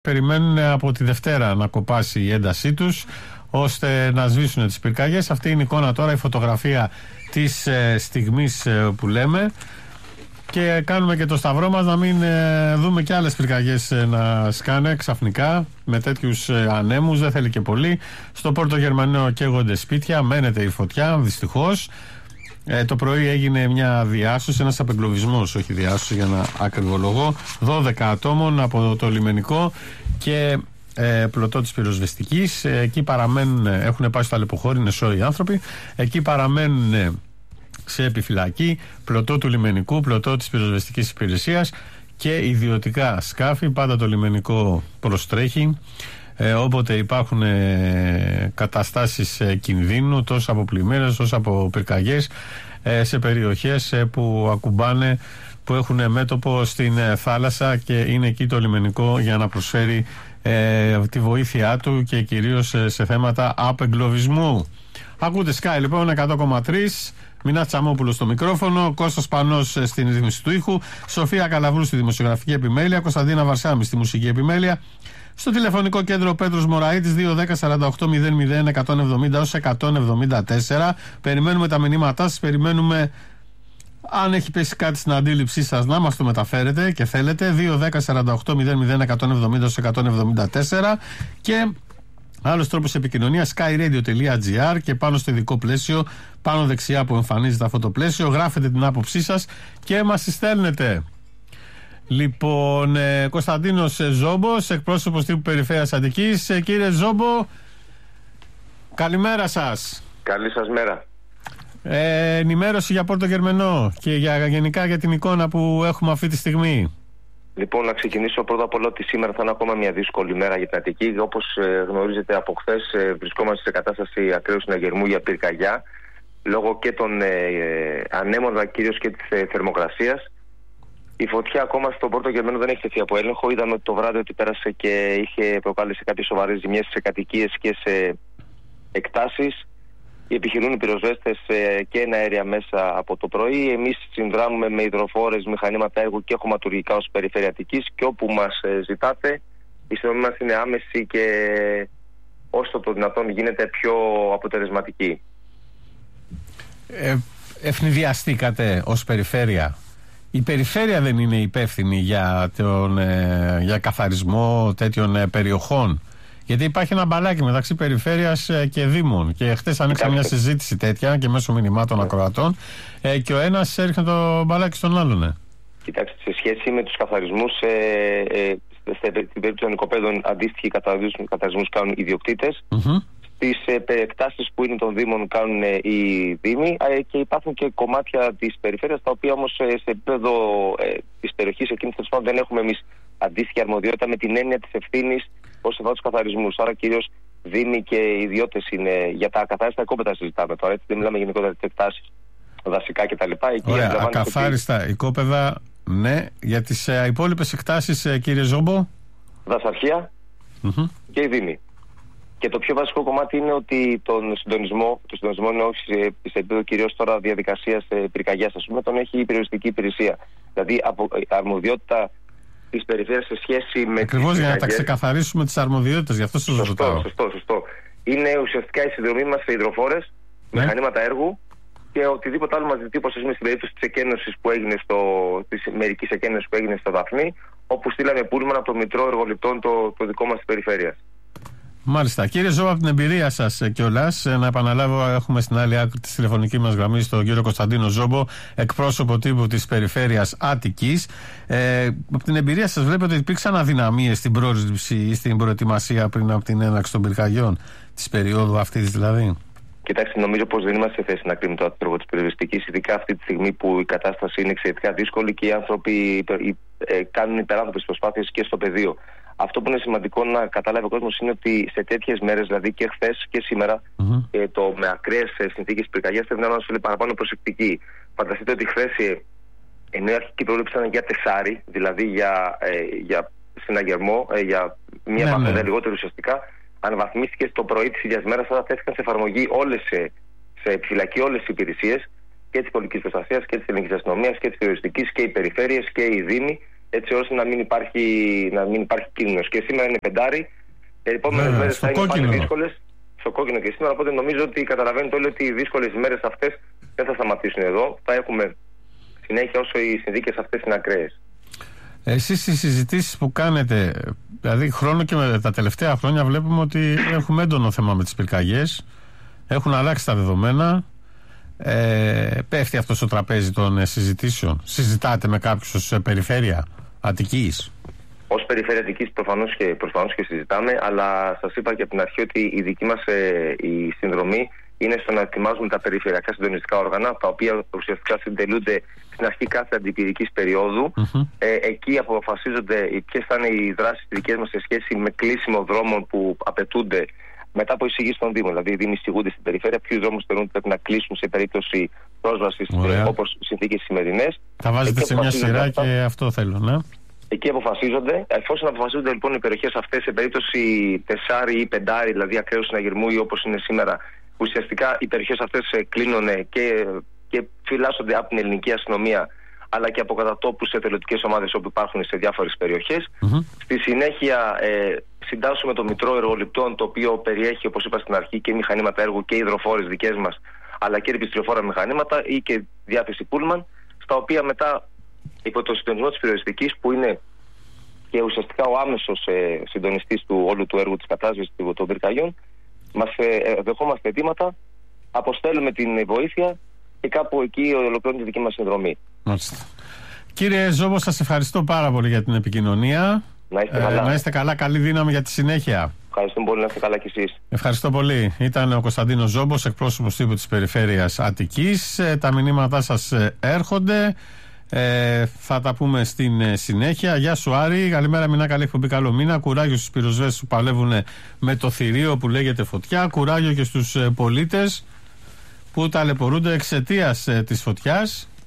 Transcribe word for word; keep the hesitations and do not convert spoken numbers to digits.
Περιμένουν από τη Δευτέρα να κοπάσει η έντασή τους ώστε να σβήσουν τις πυρκαγιές. Αυτή είναι η εικόνα τώρα, η φωτογραφία της ε, στιγμής ε, που λέμε, και κάνουμε και το σταυρό μας να μην ε, δούμε και άλλες πυρκαγιές ε, να σκάνε ξαφνικά με τέτοιους ε, ανέμους. Δεν θέλει και πολύ. Στο Πόρτο Γερμανό καίγονται σπίτια, μένεται η φωτιά δυστυχώς. Ε, το πρωί έγινε μια διάσωση, ένας απεγκλωβισμός, όχι διάσωση για να ακριβολογώ, δώδεκα ατόμων από το λιμενικό και ε, πλωτό της πυροσβεστικής. Ε, εκεί παραμένουν, έχουν πάει στο Αλεποχώρι, είναι σώοι οι άνθρωποι. Εκεί παραμένουν σε επιφυλακή πλωτό του λιμενικού, πλωτό της πυροσβεστικής υπηρεσίας και ιδιωτικά σκάφη. Πάντα το λιμενικό προστρέχει. Ε, όποτε υπάρχουν ε, καταστάσεις ε, κινδύνου, τόσο από πλημμύρες όσο από πυρκαγιές, ε, σε περιοχές ε, που ακουμπάνε, που έχουν μέτωπο στην ε, θάλασσα, και είναι εκεί το λιμενικό για να προσφέρει ε, τη βοήθειά του και κυρίως ε, σε θέματα απεγκλωβισμού. Ακούτε Sky λοιπόν εκατό κόμμα τρία. Μινά Τσαμόπουλο στο μικρόφωνο, Κώστας Πανός στην ρύθμιση του ήχου, Σοφία Καλαβρού στη δημοσιογραφική επιμέλεια, Κωνσταντίνα Βαρσάμι στη μουσική επιμέλεια. Στο τηλεφωνικό κέντρο Πέτρος Μωραΐτης δύο δέκα σαράντα οκτώ μηδέν μηδέν εκατόν εβδομήντα έως εκατόν εβδομήντα τέσσερα. Περιμένουμε τα μηνύματά σας, περιμένουμε αν έχει πέσει κάτι στην αντίληψή σας να μας το μεταφέρετε και θέλετε. δύο δέκα σαράντα οκτώ μηδέν μηδέν εκατόν εβδομήντα έως εκατόν εβδομήντα τέσσερα. Και άλλος τρόπος επικοινωνίας skyradio τελεία gr, και πάνω στο ειδικό πλαίσιο, πάνω δεξιά που εμφανίζεται αυτό το πλαίσιο, γράφετε την άποψή σας και μας τη στέλνετε. Λοιπόν, ε, Κωνσταντίνος Ζόμπος, εκπρόσωπος τύπου Περιφέρειας Αττικής. Ε, κύριε Ζόμπο, καλημέρα σας. Καλή σας μέρα. Ε, ενημέρωση για Πόρτο Γερμανό και για, γενικά για την εικόνα που έχουμε αυτή τη στιγμή. Λοιπόν, να ξεκινήσω πρώτα απ' όλα ότι σήμερα θα είναι ακόμα μια δύσκολη μέρα για την Αττική. Όπως ε, γνωρίζετε από χθες, ε, βρισκόμαστε σε κατάσταση ακραίου συναγερμού για πυρκαγιά, λόγω και των ε, ε, ανέμων, κυρίως και της ε, θερμοκρασίας. Η φωτιά ακόμα στο Πόρτο Γερμανό δεν έχει τεθεί από έλεγχο. Είδαμε το βράδυ ότι πέρασε και είχε προκάλεσει κάποιες σοβαρές ζημιές σε κατοικίες και σε εκτάσεις. Επιχειρούν οι πυροσβέστες και εναέρια μέσα από το πρωί. Εμείς συνδράμουμε με υδροφόρες, μηχανήματα έργου και χωματουργικά ως Περιφέρεια Αττικής, και όπου μας ζητάτε η συνδρομή μας είναι άμεση και όσο το δυνατόν γίνεται πιο αποτελεσματική. Ε, ευνηδιαστήκατε ως Περιφέρεια. Η Περιφέρεια δεν είναι υπεύθυνη για, τον, ε, για καθαρισμό τέτοιων ε, περιοχών? Γιατί υπάρχει ένα μπαλάκι μεταξύ Περιφέρειας ε, και Δήμων. Και χτες ανοίξα μια συζήτηση τέτοια και μέσω μηνυμάτων yeah. ακροατών, ε, και ο ένας έριχνε το μπαλάκι στον άλλον. Ε. Κοιτάξτε, σε σχέση με τους καθαρισμούς, ε, ε, στην περίπτωση των οικοπαίδων, αντίστοιχοι καθαρισμούς κάνουν οι ιδιοκτήτες. Mm-hmm. Στις εκτάσεις που είναι των Δήμων κάνουν οι Δήμοι, και υπάρχουν και κομμάτια της Περιφέρειας, τα οποία όμως σε επίπεδο ε, της περιοχής εκείνης δεν έχουμε εμείς αντίστοιχη αρμοδιότητα, με την έννοια της ευθύνης όσον αφορά τους καθαρισμούς. Άρα κυρίως Δήμοι και ιδιώτες είναι. Για τα ακαθάριστα οικόπεδα συζητάμε τώρα, έτσι δεν μιλάμε γενικότερα τις εκτάσεις, δασικά κτλ. Ωραία, ακαθάριστα οικόπεδα, ναι. Για τις ε, υπόλοιπες εκτάσεις, ε, κύριε Ζόμπο? Δασαρχεία mm-hmm. και οι Δήμοι. Και το πιο βασικό κομμάτι είναι ότι τον συντονισμό, το συντονισμό είναι όχι σε επίπεδο κυρίως τώρα διαδικασίας πυρκαγιάς, ας πούμε, τον έχει η περιοριστική υπηρεσία. Δηλαδή από αρμοδιότητα της περιφέρειας σε σχέση με. Ακριβώς, για να τα ξεκαθαρίσουμε τις αρμοδιότητες, γι' αυτό σας ρωτάω. Σωστό, σωστό, σωστό. Είναι ουσιαστικά η συνδρομή μας σε υδροφόρες, ναι. μηχανήματα έργου και οτιδήποτε άλλο μας ζητεί, όπως στην περίπτωση της εκένωσης που έγινε στο, της μερικής εκένωσης που έγινε στο Δαφνί, όπου στείλαμε πούλμαν από το Μητρό Εργοληπτών το, το δικό μας της περιφέρειας. Μάλιστα. Κύριε Ζώβα, από την εμπειρία σας κιόλας, να επαναλάβω, έχουμε στην άλλη άκρη της τηλεφωνικής μας γραμμής τον κύριο Κωνσταντίνο Ζόμπο, εκπρόσωπο τύπου της Περιφέρειας Αττικής. Ε, από την εμπειρία σας, βλέπετε ότι υπήρξαν αδυναμίες στην πρόληψη ή στην προετοιμασία πριν από την έναρξη των πυρκαγιών, της περίοδου αυτής δηλαδή? Κοιτάξτε, νομίζω πως δεν είμαστε σε θέση να κρίνουμε το έργο της πυροσβεστικής, ειδικά αυτή τη στιγμή που η κατάσταση είναι εξαιρετικά δύσκολη και οι άνθρωποι ε, κάνουν υπεράνθρωπες προσπάθειες και στο πεδίο. Αυτό που είναι σημαντικό να καταλάβει ο κόσμος είναι ότι σε τέτοιες μέρες, δηλαδή και χθες και σήμερα, mm-hmm. ε, το με ακραίες συνθήκες πυρκαγιάς πρέπει να είμαστε παραπάνω προσεκτικοί. Φανταστείτε ότι χθες, ε, ενώ οι αρχικοί προβλήψαν για τεσάρι, δηλαδή για, ε, για συναγερμό, ε, για μία ναι, βαθμίδα ναι. λιγότερο ουσιαστικά, αναβαθμίστηκε στο πρωί της ίδιας μέρας, όταν θέθηκαν σε εφαρμογή όλες, σε, σε επιφυλακή όλες οι υπηρεσίες, και της πολιτικής προστασίας και της ελληνικής αστυνομίας και της περιοριστικής και οι περιφέρειες και οι δήμοι. έτσι ώστε να μην υπάρχει, να μην υπάρχει κίνδυνος. Και σήμερα είναι πεντάρι. Οι επόμενες μέρες θα είναι πάλι δύσκολες. Στο κόκκινο και σήμερα. Οπότε νομίζω ότι καταλαβαίνετε όλοι ότι οι δύσκολες μέρες αυτές δεν θα σταματήσουν εδώ. Θα έχουμε συνέχεια όσο οι συνθήκες αυτές είναι ακραίες. Εσείς οι συζητήσεις που κάνετε, δηλαδή χρόνο και με τα τελευταία χρόνια, βλέπουμε ότι έχουμε έντονο θέμα με τις πυρκαγιές. Έχουν αλλάξει τα δεδομένα. Ε, πέφτει αυτό στο τραπέζι των συζητήσεων? Συζητάτε με κάποιους ως περιφέρεια Αττικής? Ως περιφέρεια Αττικής προφανώς και, προφανώς και συζητάμε, αλλά σας είπα και από την αρχή ότι η δική μας ε, η συνδρομή είναι στο να ετοιμάζουμε τα περιφερειακά συντονιστικά όργανα, τα οποία ουσιαστικά συντελούνται στην αρχή κάθε αντιπυρικής περίοδου. Mm-hmm. Ε, εκεί αποφασίζονται ποιες θα είναι οι δράσεις δικές μας σε σχέση με κλείσιμο δρόμων που απαιτούνται μετά από εισηγήσεις των Δήμων. Δηλαδή, οι Δήμοι εισηγούνται στην περιφέρεια ποιους δρόμους θεωρούν ότι πρέπει να κλείσουν σε περίπτωση πρόσβασης, όπως συνθήκες σημερινές. Τα βάζετε σε μια σειρά αυτά. Και αυτό θέλω, ναι. Εκεί αποφασίζονται. Εφόσον αποφασίζονται λοιπόν οι περιοχές αυτές σε περίπτωση τεσσάρι ή πεντάρι, δηλαδή ακραίου συναγερμού ή όπως είναι σήμερα, ουσιαστικά οι περιοχές αυτές κλείνουν και, και φυλάσσονται από την ελληνική αστυνομία, αλλά και από κατά τόπους σε εθελοντικές ομάδες όπου υπάρχουν σε διάφορες περιοχές. Mm-hmm. Στη συνέχεια ε, συντάσσουμε το Μητρό Εργοληπτών, το οποίο περιέχει, όπως είπα στην αρχή, και μηχανήματα έργου και υδροφόρες δικές μας, αλλά και επιστριοφόρα μηχανήματα ή και διάθεση πούλμαν, στα οποία μετά υπό το συντονισμό της πυροσβεστικής, που είναι και ουσιαστικά ο άμεσος ε, συντονιστής του όλου του έργου της κατάσβεσης των πυρκαγιών, μας ε, δεχόμαστε αιτήματα, αποστέλουμε την βοήθεια και κάπου εκεί ολοκληρώνει τη δική μας συνδρομή. Μάλιστα. Κύριε Ζόμπο, σας ευχαριστώ πάρα πολύ για την επικοινωνία. Να είστε καλά. Ε, να είστε καλά, καλή δύναμη για τη συνέχεια. Ευχαριστούμε πολύ, να είστε καλά κι εσείς. Ευχαριστώ πολύ. Ήταν ο Κωνσταντίνος Ζόμπος, εκπρόσωπος τύπου της Περιφέρειας Αττικής. Ε, τα μηνύματά σας ε, έρχονται. Ε, θα τα πούμε στην ε, συνέχεια. Γεια σου Άρη, καλημέρα, μηνά, καλή εκπομπή, καλό μήνα. Κουράγιο στους πυροσβέστες που παλεύουν με το θηρίο που λέγεται φωτιά. Κουράγιο και στους ε, πολίτες που ταλαιπωρούνται εξαιτίας ε, της φωτιάς.